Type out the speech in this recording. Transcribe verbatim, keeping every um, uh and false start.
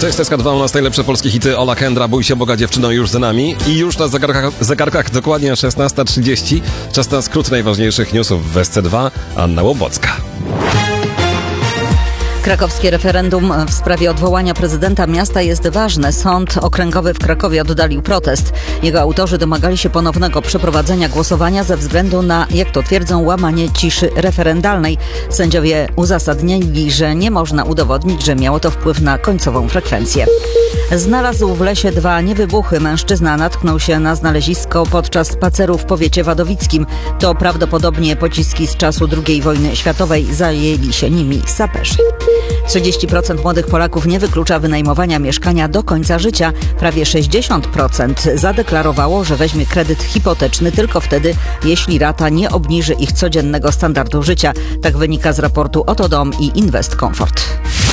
Cześć, T S K dwa, u nas najlepsze polskie hity. Ola Kendra, Bój się Boga dziewczyno już za nami. I już na zegarkach, zegarkach dokładnie szesnasta trzydzieści. Czas na skrót najważniejszych newsów w S C dwa. Anna Łobocka. Krakowskie referendum w sprawie odwołania prezydenta miasta jest ważne. Sąd okręgowy w Krakowie oddalił protest. Jego autorzy domagali się ponownego przeprowadzenia głosowania ze względu na, jak to twierdzą, łamanie ciszy referendalnej. Sędziowie uzasadnili, że nie można udowodnić, że miało to wpływ na końcową frekwencję. Znalazł w lesie dwa niewybuchy. Mężczyzna natknął się na znalezisko podczas spaceru w powiecie wadowickim. To prawdopodobnie pociski z czasu drugiej wojny światowej. Zajęli się nimi saperzy. trzydzieści procent młodych Polaków nie wyklucza wynajmowania mieszkania do końca życia. Prawie sześćdziesiąt procent zadeklarowało, że weźmie kredyt hipoteczny tylko wtedy, jeśli rata nie obniży ich codziennego standardu życia. Tak wynika z raportu Oto Dom i Invest Comfort.